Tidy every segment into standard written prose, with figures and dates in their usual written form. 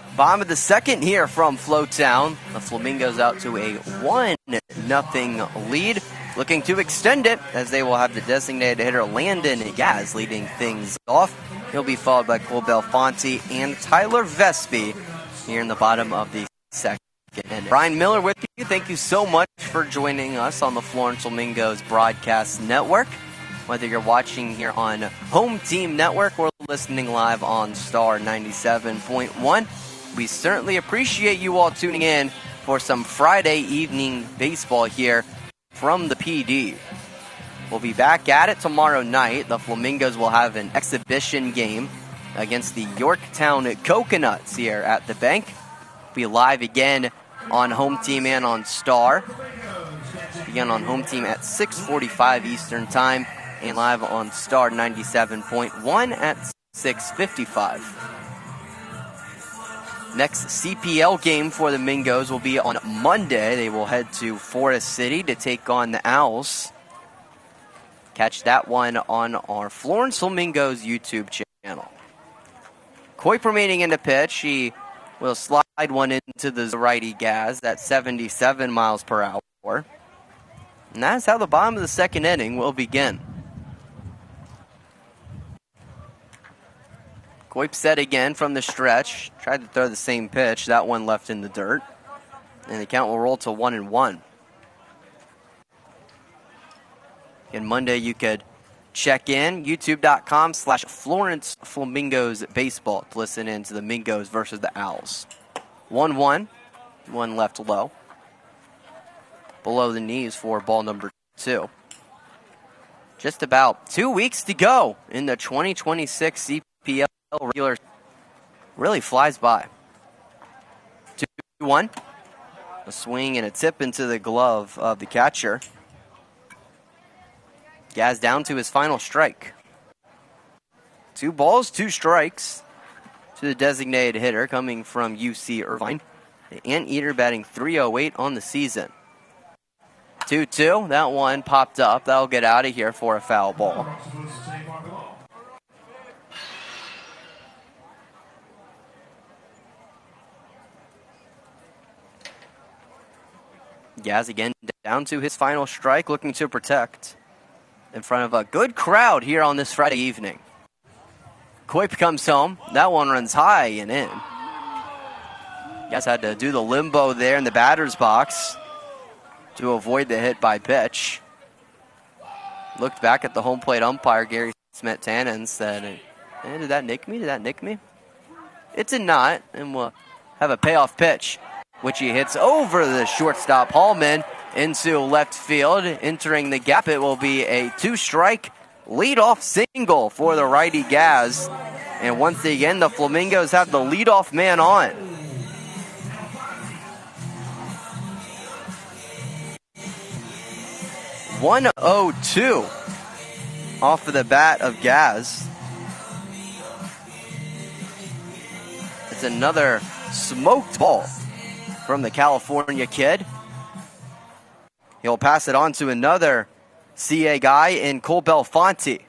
Bottom of the second here from Flowtown. The Flamingos out to a 1-0 lead. Looking to extend it as they will have the designated hitter Landon Gaz leading things off. He'll be followed by Cole Belfonte and Tyler Vespi here in the bottom of the second. And Brian Miller with you. Thank you so much for joining us on the Florence Flamingos Broadcast Network. Whether you're watching here on Home Team Network or listening live on Star 97.1, we certainly appreciate you all tuning in for some Friday evening baseball here from the PD. We'll be back at it tomorrow night. The Flamingos will have an exhibition game against the Yorktown Coconuts here at the bank. We'll be live again on Home Team and on Star. Again on Home Team at 6:45 Eastern Time and live on Star 97.1 at 6:55. Next CPL game for the Mingos will be on Monday. They will head to Forest City to take on the Owls. Catch that one on our Florence Flamingos YouTube channel. Coip remaining in the pitch. He will slide one into the righty Gaz at 77 miles per hour. And that's how the bottom of the second inning will begin. Coip set again from the stretch. Tried to throw the same pitch. That one left in the dirt. And the count will roll to 1-1. And Monday you could check in youtube.com/Florence Flamingos Baseball to listen in to the Mingos versus the Owls. 1-1. One left low. Below the knees for ball number 2. Just about 2 weeks to go in the 2026 CPL regular. Really flies by. 2-1. A swing and a tip into the glove of the catcher. Gaz down to his final strike. 2 balls, 2 strikes to the designated hitter coming from UC Irvine. The Anteater batting .308 on the season. 2-2. That one popped up. That'll get out of here for a foul ball. Gaz again down to his final strike, looking to protect in front of a good crowd here on this Friday evening. Coip comes home. That one runs high and in. Gaz had to do the limbo there in the batter's box to avoid the hit by pitch. Looked back at the home plate umpire, Gary Smetana, and said, did that nick me? Did that nick me? It did not, and we'll have a payoff pitch, which he hits over the shortstop Hallman into left field. Entering the gap, it will be a 2-strike leadoff single for the righty Gaz. And once again, the Flamingos have the leadoff man on. .102 off of the bat of Gaz. It's another smoked ball from the California kid. He'll pass it on to another CA guy in Cole Belfonte.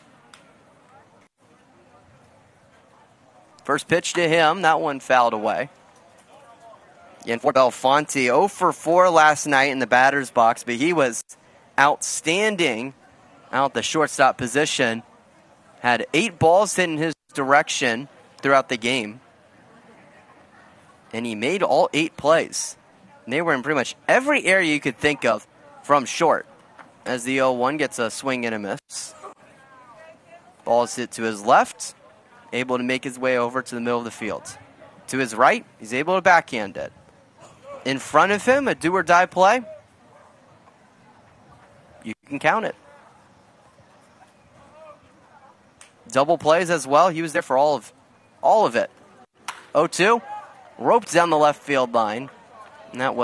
First pitch to him, that one fouled away. And for Belfonte, 0 for 4 last night in the batter's box, but he was outstanding out the shortstop position. Had 8 balls hit in his direction throughout the game. And he made all 8 plays. And they were in pretty much every area you could think of from short. As the 0-1 gets a swing and a miss. Ball is hit to his left. Able to make his way over to the middle of the field. To his right, he's able to backhand it. In front of him, a do-or-die play. You can count it. Double plays as well. He was there for all of it. 0-2. Roped down the left field line. And that was